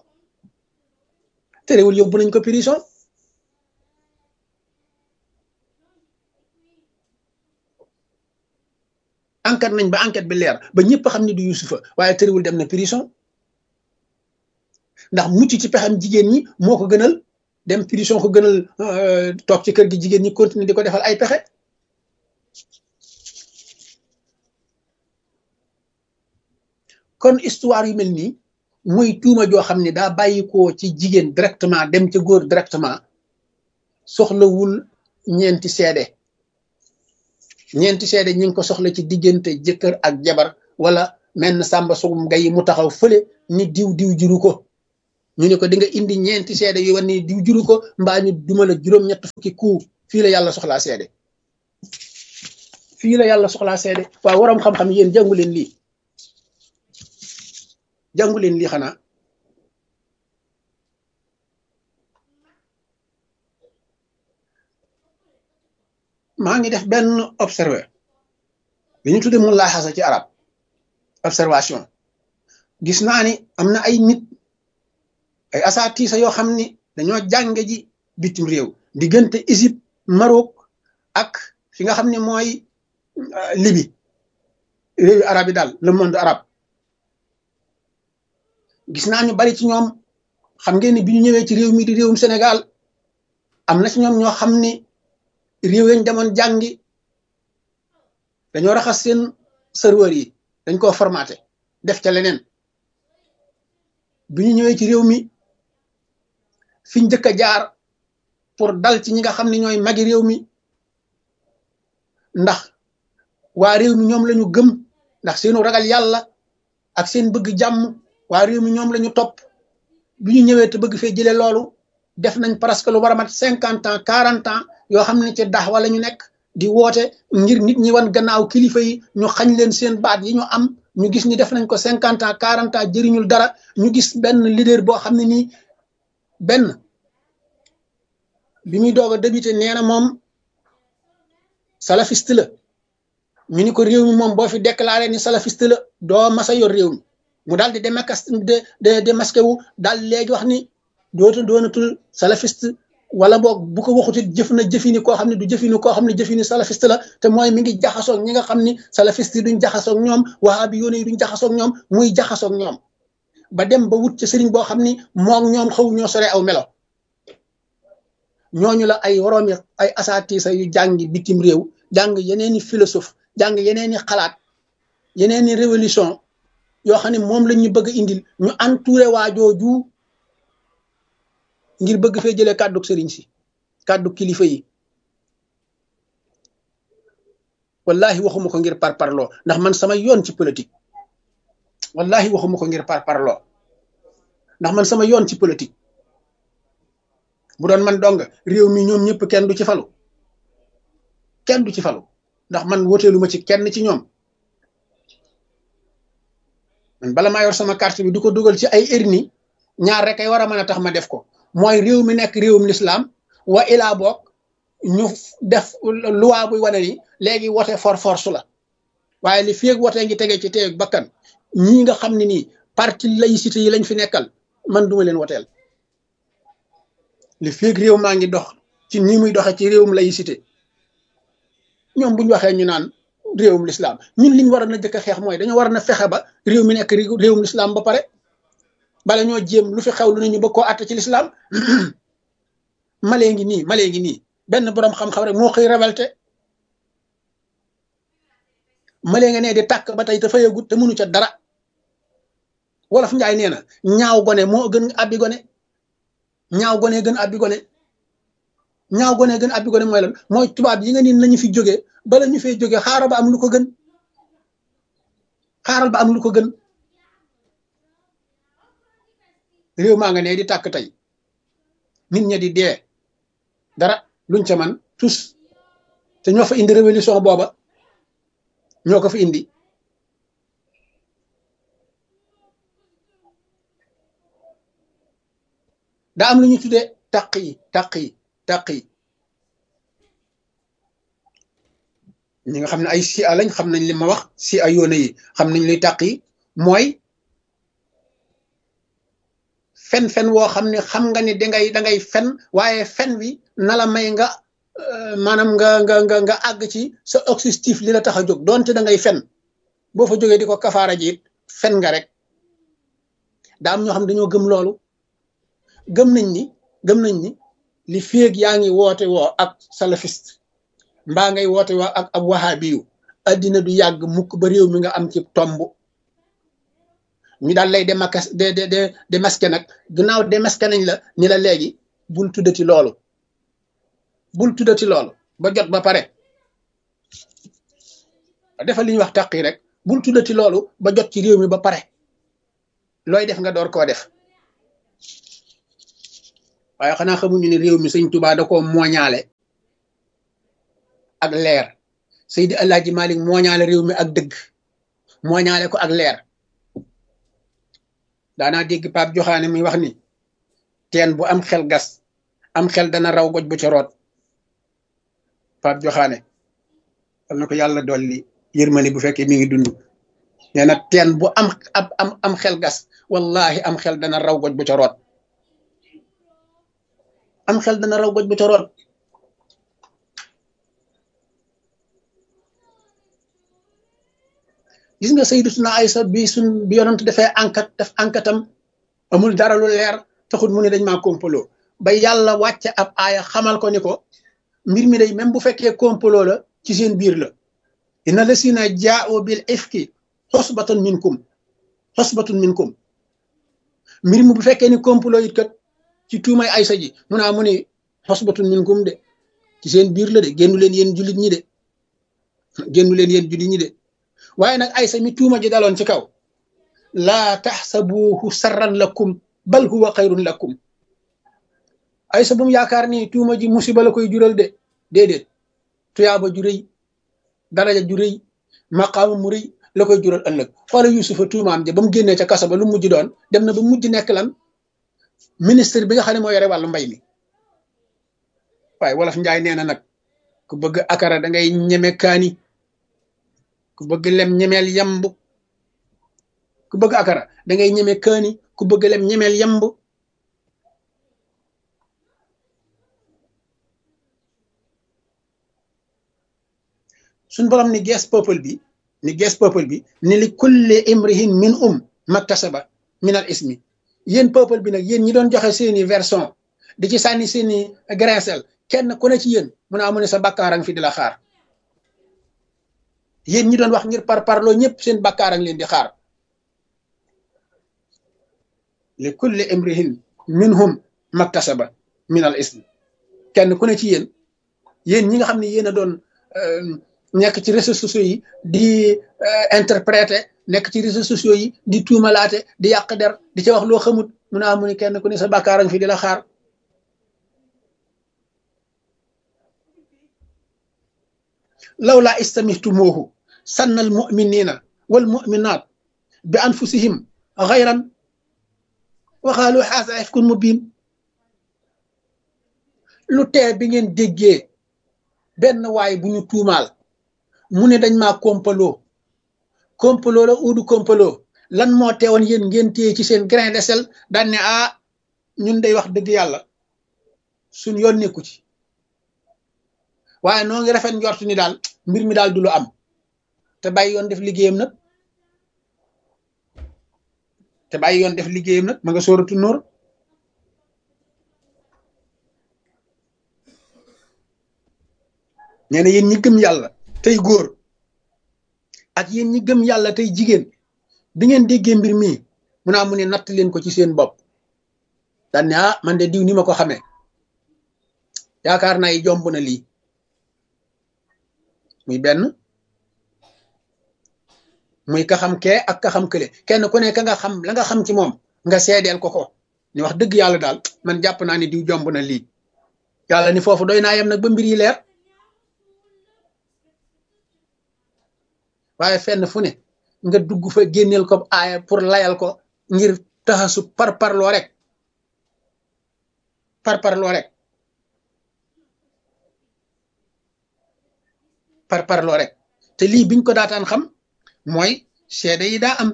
enquête nañ ba enquête bi leer ba ñëpp xam ni du Yuusufa waaye terewul dem na prison ndax mucc ci pexam jigéen ñi moo ko gënal dem prison ko gënal toog ci kër gi jigéen ñi continuer di ko defal ay pexe kon histoire yu mel nii muy tuuma joo xam ne daa bàyyi ko ci jigéen directement dem ca góor directement soxlawul ñeenti seede ñi ngi ko soxla ci diggante jëkkër ak jabar wala menn sàmba sugum ngay mu taxaw fële ni diw juru ko ñu ne ko di nga indi ñeenti seede yu wan ni diw juru ko mbaa ñu duma la juróom-ñett fukki ku fii la yàlla soxlaa seede fii la yàlla soxlaa seede waaw waroom xam-xam yéen jàngu leen lii jàngu leen lii xanaa maa ngi def benn observé li ñu tudde mu laaxasa ci arab observation gis naa ni am na ay nit ay asaatiisa yoo xam ni dañoo jànge ji bitim réew diggante Égypte Maroc ak fi nga xam ne mooy Libye réewi arab yi daal le monde arabe gis naa ñu bari ci ñoom xam ngeen ni bi ñu ñëwee ci réew mi di réewum Sénégal am na ci ñoom ñoo xam ni réew yañ demoon jàngi dañoo raxas seen serveur yi dañ koo formaté def ca leneen bi ñu ñëwee ci réew mi fiñ njëkk a jaar pour dal ci ñi nga xam ne ñooy magi réew mi ndax waa réew mi ñoom lañu gëm ndax seenu ragal yàlla ak seen bëgg jàmm waa réew mi ñoom lañu topp bi ñu ñëwee te bëgg fee jëlee loolu def nañ presque lu war a mat 50 ans 40 ans yoo xam ne ci dax wala ñu nekk di woote ngir nit ñi wan gannaaw kilifa yi ñu xañ leen seen baat yi ñu am ñu gis ni def nañ ko 50 ans 40 ans jëriñul dara ñu gis benn leader boo xam ne nii benn bi muy doog a débuté nee na moom salafiste la ñu ni ko réew mi moom boo fi déclaré ni salafiste la doo masa yor réew mi mu daal di démasqué wu daal léegi wax ni doonatul salafiste wala boog bu ko waxutit jëf na jëfini koo xam ne du jëfini koo xam ne jëfini salafiste la te mooy mi ngi jaxasoog ñi nga xam ni salafiste yi duñ jaxasoog ñoom wahabi yoone yi duñ jaxasoog ñoom muy jaxasoog ñoom ba dem ba wut ci sëriñ boo xam ni moom ñoom xaw ñoo sore aw melo ñooñu la ay woroomi ay asaatiisa yu jàngi bitim réew jàng yeneeni philosophe jàng yeneeni xalaat yeneeni révolution yoo xam ne moom lañ ñu bëgg a indil ñu entouré waajooju ngir bëgg fee jëlee kàddu sëriñ si kàddu kilifa yi wallahi waxuma ko ngir parparloo ndax man sama yoon ci politique wallahi waxuma ko ngir parparloo ndax man sama yoon ci politique bu doon man dong réew mi ñoom ñëpp kenn du ci falu kenn du ci falu ndax man woteelu ma ci kenn ci ñoom man bala maa yor sama carte bi du ko dugal ci ay erni ñaar rek ay war a mën a tax ma def ko mooy réew mi nekk réewum lislaam wa ilaa boog ñu def loi buy wane ni léegi wote force la waaye li feeg wote ngi tege ci teeg bakkan ñii nga xam ne nii parti laïcité yi lañ fi nekkal man duma leen woteel li feeg réew maa ngi dox ci nii muy doxe ci réewum laïcité ñoom bu ñu waxee ñu naan réewum lislaam ñun liñ war a na jëkk a xeex mooy dañoo war na fexe ba réew mi nekk réewum lislaam ba pare bala ñoo jéem lu fi xew lu ne ñu bëgg koo àtte ci lislaam malee ngi nii benn boroom xam-xam rek moo xëy révolté malee nga ne di tàkk ba tey te fayagut te mënu ca dara wolof njaay nee na ñaaw gone moo gën abbi gone ñaaw gone gën abbi gone ñaaw gone gën abbi gone mooy lan mooy tubaab yi nga ni nañu fi jógee bala ñu fee jógee xaaral ba am lu ko gën xaaral ba am lu ko gën réew maa nga ne di tàkk tey nit ña di dee dara luñ ca man tous te ñoo fa indi révolution booba ñoo ko fa indi daa am lu ñu tuddee taq yi ñi nga xam ne ay sia lañ xam nañ li ma wax si ay yoone yi xam nañ luy taq yi mooy fen woo xam ne xam nga ni dangay fen waaye fen wi na la may nga maanaam nga àgg ci sa objectif li la tax a jóg doonte da ngay fen boo fa jógee di ko kafaara ji it fen nga rek daa am ñoo xam ne dañoo gëm loolu gëm nañ ni li féeg yaa ngi woote woo ak salafiste mbaa ngay woote woo ak ab wahabiyu addina du yàgg mukk ba réew mi nga am ci tomb ñu daal lay démasqué nag gannaaw démasqué nañ la ni la léegi bul tuddati loolu ba jot ba pare defal li ñuy wax tàq yi rek bul tuddati loolu ba jot ci réew mi ba pare looy def nga door koo def waaye xanaa xamuñu ne réew mi sëñ Tuubaa da koo mooñaale ak leer Seydi Alaaji Malik mooñaale réew mi ak dëgg mooñaale ko ak leer daanaa dégg Pape Joxaane mi wax ni teen bu am xel gas am xel dana raw goj bu ca root Pape Joxaane am na ko yàlla dolli yërmande bu fekkee mi ngi dund nee na teen bu am xel gas wallahi am xel dana raw goj bu ca root am xel dana raw goj bu ca root gis nga Sayyidatuna Aysa bi yonent dafay def enquêtam amul dara lu leer taxul mu ne dañ maa complot ba yàlla wàcce ab aaya xamal ko ni ko mbir mi day même bu fekkee complot la ci seen biir la inna lasina jaa'u bil ifki xosbatun minkum mbir mi bu fekkee ni complot it kat ci tuumay Aysa ji mu ni xosbatun minkum de ci seen biir la de génnu leen yéen jullit ñi de génnu leen yéen jullit ñi de waaye nag Aysa mi tuuma ji daloon ci kaw laa taxsabuhu sarran lakum bal huwa xayrun lakum Aysa bu mu yaakaar ni tuuma ji musiba la koy jural de déedéet tuyaaba ju rëy daraja ju rëy maqaama mu rëy la koy jural ëllëg xoola Yuusufa tuumaam ja ba mu génnee ca kaso ba lu mujj doon dem na ba mujj nekk lan ministre bi nga xam ne moo yore wàllu mbay mi waaye wolof njaay nee na nag ku bëgg akara da ngay ñeme kaani ku bëgg lem ñemeel yamb ku bëgg akara da ngay ñeme kaani ku bëgg lem ñemeel yamb suñ borom ni gees peuple bi ni li kulli imrihin min maktasaba min al ismi yéen peuple bi nag yéen ñi doon joxe seeni version di ci sànni seeni grincel kenn ku ne ci yéen mu ne sa bàkkaarang fi di la xaar yéen ñi doon wax ngir parparloo ñëpp seen bàkkaarang leen di xaar li kulli imrihin minhum maktasaba min al ismi kenn ku ne ci yéen ñi nga xam ne yéen a doon nekk ci réseaux sociaux yi di interpréter nekk ci réseaux sociaux yi di tuumalaate di yàq der di ca wax loo xamut mu ne kenn ku ne sa bàkkaarang fi di la xaar lawla istamihtumuhu sanna al muminina wal muminat bi anfusihim xayran wa qaalu haza ifkun mubin lu tee bi ngeen déggee benn waay bu ñu tuumaal mu ne dañ maa kompaloo la uudu kompaloo lan moo teewoon yéen ngeen téye ci seen grain de sel daan ne ñun day wax dëgg yàlla suñ yoon nekku ci waaye noo ngi rafet njort ni daal mbir mi daal du lu am te bàyyi yoon def liggéeyam nag ma nga sóoratu Nuur nee na yéen ñi gëm yàlla tey góor ak yéen ñi gëm yàlla tey jigéen bi ngeen déggee mbir mii mu ne natt leen ko ci seen bopp daan ne man de diw ni ma ko xamee yaakaar naa yi jomb na lii muy benn muy ka xam kee ak ka xam kële kenn ku ne ka nga xam la nga xam ci moom nga seedeel ko ni wax dëgg yàlla daal man jàpp naa ni diw jomb na lii yàlla ni foofu doy naa yem nag ba mbir yi leer waaye fenn fu ne nga dugg fa génneel ko aaya pour layal ko ngir taxasu parparloo rek te lii biñ ko daataan xam mooy seede yi daa am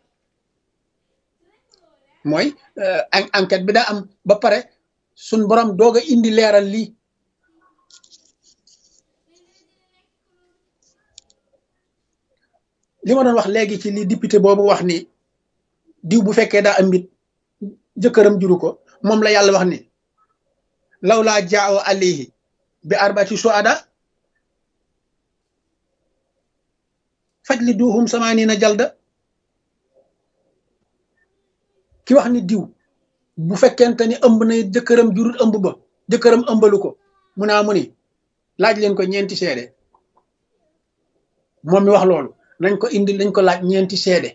mooy enquête bi daa am ba pare suñ borom doog a indi leeral lii li ma doon wax léegi ci li député boobu wax ni diw bu fekkee daa am mbit jëkkëram juru ko moom la yàlla wax ni law laa jaawo alayhi bi arbati suada fajliduhum samaanina jalda ki wax ni diw bu fekkente ni ëmb na jëkkëram jurul ëmb ba jëkkëram ëmbalu ko mu ni laaj leen ko ñeenti seede moom mi wax loolu nañ ko indi nañ ko laaj ñeenti seede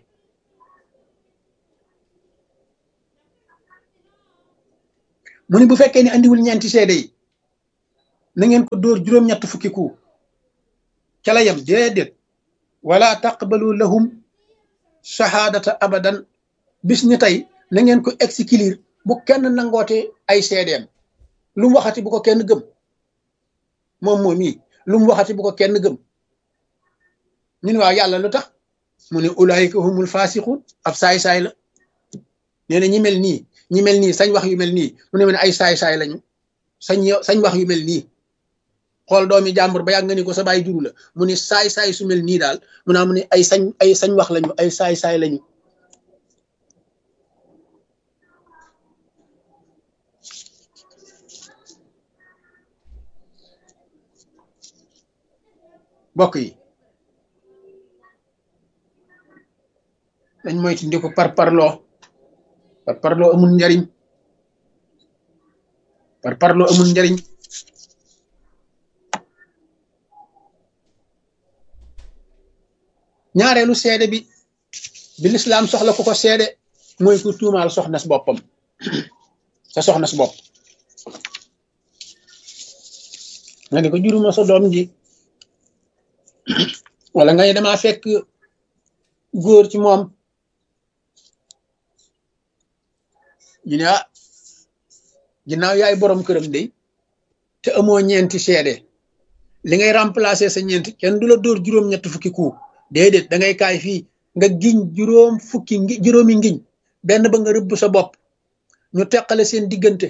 mu ni bu fekkee ni andiwul ñeenti seede yi na ngeen ko dóor juróom-ñett fukki ku ca la yem déedéet wala taqbalu lahum shahadata abadan bis ni tey na ngeen ko exclure bu kenn nangoote ay seedeem lu mu waxati bu ko kenn gëm moom mii lu mu waxati bu ko kenn gëm ñu ne waaw yàlla lu tax mu ne ulaayika humul faasiqun ab saay-saay la nee na ñi mel nii sañ wax yu mel nii mu ne ay saay-saay lañu sañ wax yu mel nii xool doomi jàmbur ba yàgg nga ni ko sa baay juru la mu ne saay-saay su mel nii daal mu naa mu ne ay sañ wax lañu ay saay-saay lañu bokk yi dañ moytu ndi ko parparloo amul njariñ amul njariñ ñaareelu seede bi lislaam soxla ku ko seede mooy ku tuumaal soxna si boppam sa soxna si bopp nga ni ko juruma sa doom ji wala nga ne damaa fekk góor ci moom ñu ne ginnaaw yaay borom këram de te amoo ñeenti seede li ngay remplacer sa ñeenti kenn du la dóor juróom-ñett fukki ku déedéet da ngay kaay fii nga giñ juróomi ngiñ benn ba nga rëbb sa bopp ñu teqale seen diggante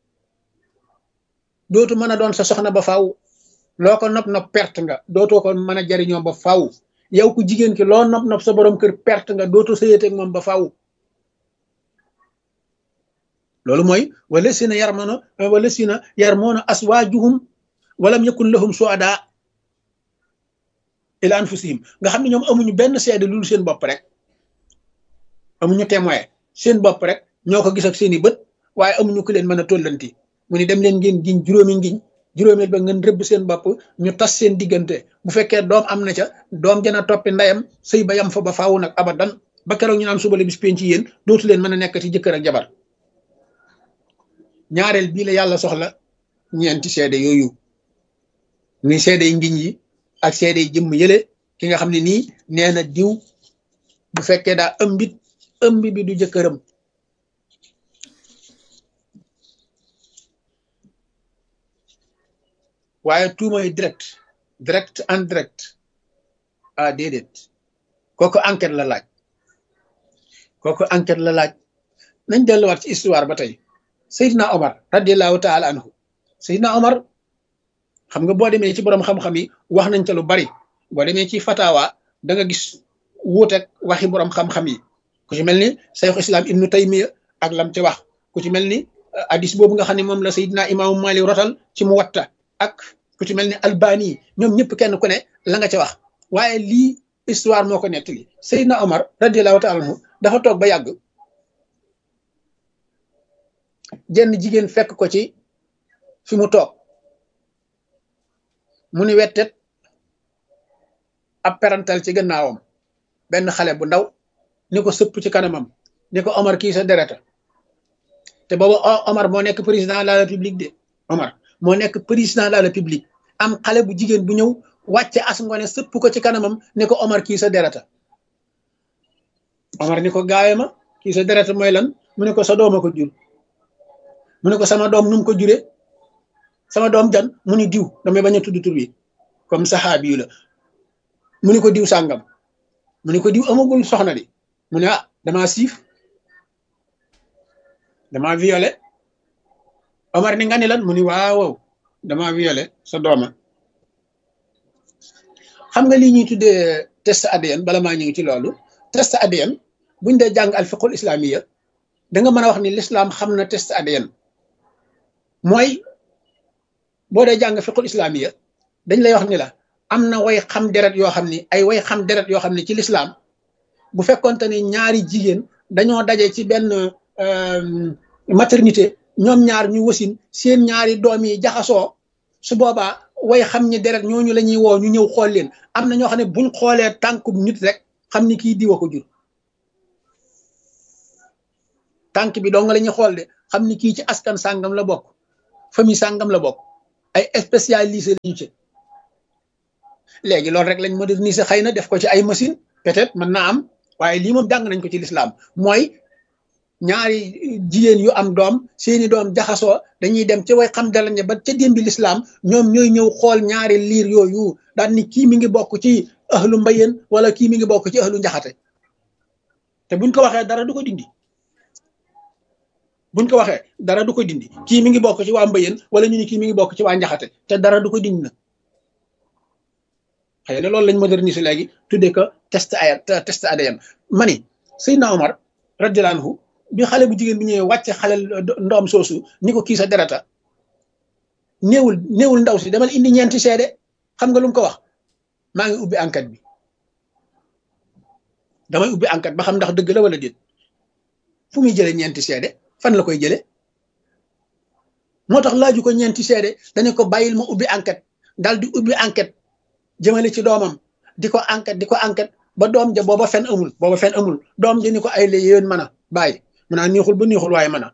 dootu mën a doon sa soxna ba faaw loo ko nopp perte nga dootoo ko mën a jariñoo ba faaw yow ku jigéen ki loo nopp sa borom kër perte nga dootoo sëyeteeg moom ba faaw loolu mooy wala sina yarmoona aswaajuhum walam yakun lahum suada ila anfusihim nga xam ne ñoom amuñu benn seede lu seen bopp rek amuñu témoin seen bopp rek ñoo ko gis ak seeni bët waaye amuñu ku leen mën a tollanti mu ni dem leen ngeen giñ juróomi ngiñ juróomeel ba ngeen rëbb seen bopp ñu tas seen diggante bu fekkee doom am na ca doom jana toppi ndeyam sëy ba yam fa ba faawu nag abadan ba keroog ñu naan suba la bis penc yéen dootu leen mën a nekk ci jëkkër ak jabar ñaareel bii la yàlla soxla ñeenti seede yooyu muy seede yi ngiñ yi ak seede yi jëmm yële ki nga xam ne nii nee na diw bu fekkee daa ëmb bi du jëkkëram waaye tuumay direct en direct déedéet kooku enquête la laaj nañ delluwaat ci histoire ba tey Seydina Omar radiallahu taala anhu Seydina Omar xam nga boo demee ci borom xam-xam yi wax nañ ca lu bari boo demee ci fatawa da nga gis wuuteeg waxi borom xam-xam yi ku ci mel ni Cheikh Islam Ibnu Taymiya ak lam ci wax ku ci mel ni hadis boobu nga xam ne moom la Seydina imaamu Malik rotal ci Muwatta ak ku ci mel ni Albani ñoom ñëpp kenn ku ne la nga ca wax waaye lii histoire moo ko nettali Seydina Omar radiallahu taala anhu dafa toog ba yàgg jenn jigéen fekk ko ci fi mu toog mu ni wettet ab perantal ci gannaawam benn xale bu ndaw ni ko sëpp ci kanamam ni ko Omar kii sa dereta te booba Omar moo nekk président de la république de Omar moo nekk président de la république am xale bu jigéen bu ñëw wàcce as ngone sëpp ko ci kanamam ni ko Omar kii sa dereta Omar ni ko gaawe ma kii sa dereta mooy lan mu ne ko sa dooma ko jur mu ne ko sama doom nu mu ko jure sama doom jan mu ni diw damay bañ a tudd tur wi comme saxaabi yu la mu ni ko diw sàngam mu ni ko diw amagul soxna di mu ne damaa siif damaa violé Omar ni nga ni lan mu ni waaw damaa violé sa dooma xam nga lii ñuy tuddee test ADN bala maa ñëw ci loolu test ADN buñ dee jàng al fiqhul islamiya da nga mën a wax ni l'islam xam na test ADN mooy boo dee jàng fiqhul islamiya dañ lay wax ni la am na way xam deret yoo xam ni ay way xam deret yoo xam ni ci l'islam bu fekkonte ni ñaari jigéen dañoo daje ci benn maternité ñoom ñaar ñu wasin seen ñaari doom yi jaxasoo su boobaa way xam ñi deret ñooñu la ñuy woo ñu ñëw xool leen am na ñoo xam ne buñ xoolee tànkub nit rek xam ni kii diwa ko jur tànk bi dong la ñuy xool de xam ni kii ci askan sàngam la bokk famille sàngam la bokk ay spécialisé lañu ci léegi loolu rek lañ moderniser xëy na def ko ci ay machine peut-être mën naa am waaye lii moom jàng nañ ko ci lislaam mooy ñaari jigéen yu am doom seeni doom jaxasoo dañuy dem ca way xam dalañ ba ca démbi lislaam ñoom ñooy ñëw xool ñaari liir yooyu daal ni kii mi ngi bokk ci ahlu mbayeen wala kii mi ngi bokk ci ahlu njaxate te buñ ko waxee dara du ko dindi buñ ko waxee dara du ko dindi kii mi ngi bokk ci waa mbayeen wala ñu ni kii mi ngi bokk ci waa njaxate te dara du ko dindi na xëy na loolu lañ moderniser léegi tuddee ko test ADN ma ni Seydina Omar radiyallahu anhu bi xale bu jigéen bi ñëwee wàcce xale ndoom soosu ni ko kii sa derata néewul ndaw si demal indi ñeenti seede xam nga lu mu ko wax maa ngi ubbi enquête bi damay ubbi enquête ba xam ndax dëgg la wala déet fu muy jëlee ñeenti seede fan la koy jëlee moo tax laaju ko ñeenti seede dañu ko bàyyil ma ubbi enquête dal di ubbi enquête jëmale ci doomam di ko enquête ba doom ja booba fen amul doom ja ni ko ay la yéen mën a bàyyi mu naa neexul ba neexul waaye mën a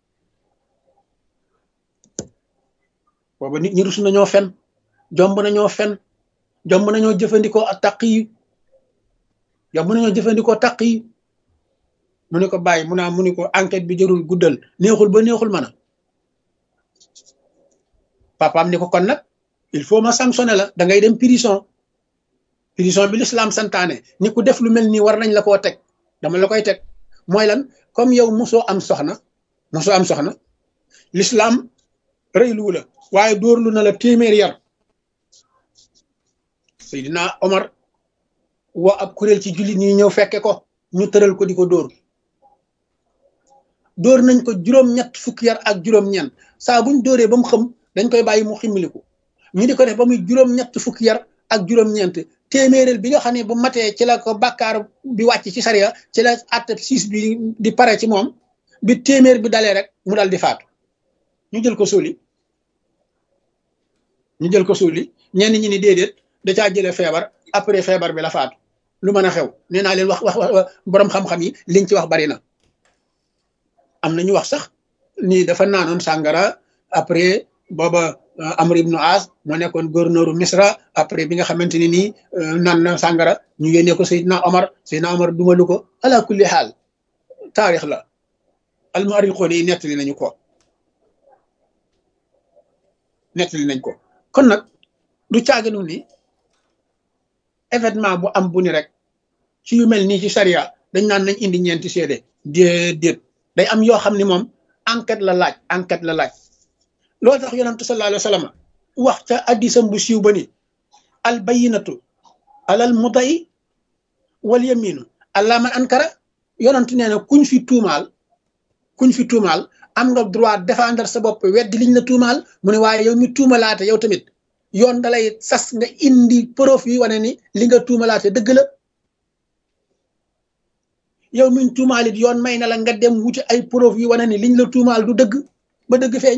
booba nit ñi rus nañoo fen jomb nañoo jëfandikoo ak taq yi mu ne ko bàyyi mu ni ko enquête bi jërul guddal neexul ba neexul mën a papaam ni ko kon nag il faut ma sanctionner la da ngay dem prison bi l'islam santaane ni ku def lu mel nii war nañ la koo teg dama la koy teg mooy lan comme yow mosoo am soxna l'islam rëyluwu la waaye dóorlu na la téeméer yar Seydina Omar woo ab kuréel ci jullit ñi ñëw fekke ko ñu tëral ko di ko dóor nañ ko juróom-ñett fukki yar ak juróom-ñeent saa buñ dóoree ba mu xëm dañ koy bàyyi mu ximmiliku ñu di ko def ba muy juróom-ñett fukki yar ak juróom-ñeent téeméeréel bi nga xam ne bu matee ci la ko bàkkaar bi wàcc ci sariya ci la àtte siis bi di pare ci moom bi téeméer bi dalee rek mu dal di faatu ñu jël ko suuli ñenn ñi ni déedéet da caa jëlee feebar après feebar bi la faatu lu mën a xew nee naa leen wax borom xam-xam yi liñ ci wax bari na am na ñu wax sax ni dafa naanoon sàngara après booba Amr ibnu As moo nekkoon gouverneuru Misra après bi nga xamante ni nii naan na sàngara ñu yónnee ko Seydina Omar dumalu ko ala kulli xaal taarix la almuarixoon yi nettali nañ ko kon nag du caaginu ni événement bu am bu ni rek ci yu mel nii ci charia dañ naan nañ indi ñeenti seede déedéet day am yoo xam ni moom enquête la laaj loolu tax yonentu sallallahu alayhi wa sallam wax ca addisam bu siiw ba ni al bayinatu alal muday wal yaminu allah man ankara yonentu nee na kuñ fi tuumaal am nga droit défendre sa bopp weddi liñ la tuumaal mu ne waaye yow mi tuumalaate yow tamit yoon dalay sas nga indi preuve yi wane ni li nga tuumalaate dëgg la yow miñ tuumaalit yoon may na la nga dem wuti ay preuve yi wane ni liñ la tuumaal du dëgg ba dëgg feeñ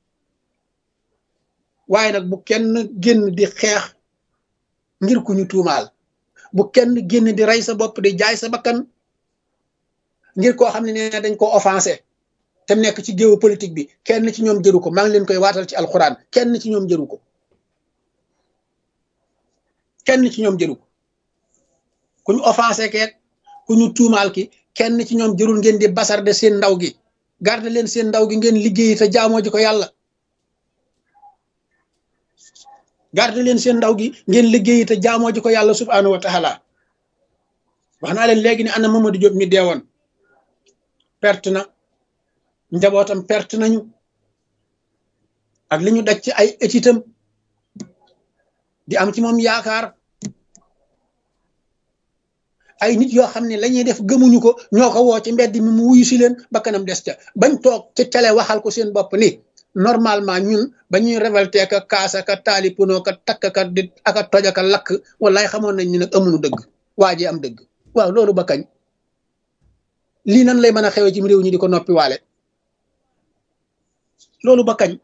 waaye nag bu kenn génn di xeex ngir ku ñu tuumaal bu kenn génn di rey sa bopp di jaay sa bakkan ngir koo xam ne nee dañ ko offensé te nekk ci géopolitique bi kenn ci ñoom jëru ko maa ngi leen koy waatal ci alxuraan kenn ci ñoom jëru ko ku ñu offensé keek ku ñu tuumaal ki kenn ci ñoom jërul ngeen di basarde seen ndaw gi garde leen seen ndaw gi ngeen liggéeyi te jaamoo ji ko yàlla subhaanahu wa taala wax naa leen léegi ne ana Mamadou Diop mi deewoon perte na njabootam perte nañu ak li ñu daj ci ay étitam di am ci moom yaakaar ay nit yoo xam ne la ñuy def gëmuñu ko ñoo ko woo ci mbedd mi mu wuyu si leen ba kanam des ca bañ toog ci télé waxal ko seen bopp ni normalement ñun ba ñuy révolté ka kaasa ka taalipunoo ka takk ka di aka toj aka lakk wallaay xamoon nañ ni nag amuñu dëgg waa ji am dëgg waaw loolu ba kañ lii nan lay mën a xewee ci réew ñi di ko noppi waale loolu ba kañ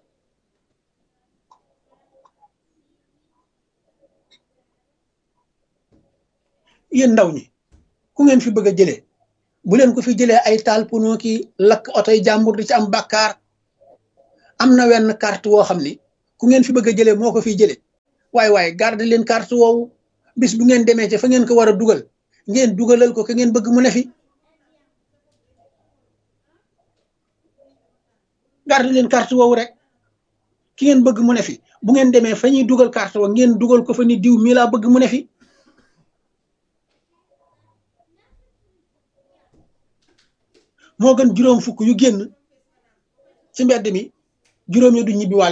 yéen ndaw ñi ku ngeen fi bëgg a jëlee bu leen ko fi jëlee ay taal pono ki lakk otoy jàmbur di ci am bàkkaar. am na wenn carte woo xam ni ku ngeen fi bëgg a jëlee moo ko fiy jëlee waaye garde leen carte woowu bis bu ngeen demee ca fa ngeen ko war a dugal ngeen dugalal ko ka ngeen bëgg mu ne fi garde leen carte woowu rek ki ngeen bëgg mu ne fi bu ngeen demee fa ñuy dugal carte wa ngeen dugal ko fa ni diw mii laa bëgg mu ne fi moo gën juróom fukk yu génn ci mbedd mi juróom yi du ñibbi waale